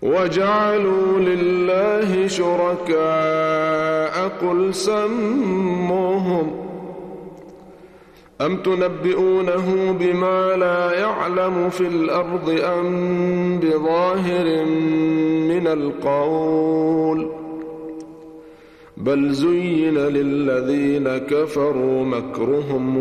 وجعلوا لله شركاء قل سموهم أم تنبئونه بما لا يعلم في الأرض أم بظاهر من القول بل زين للذين كفروا مكرهم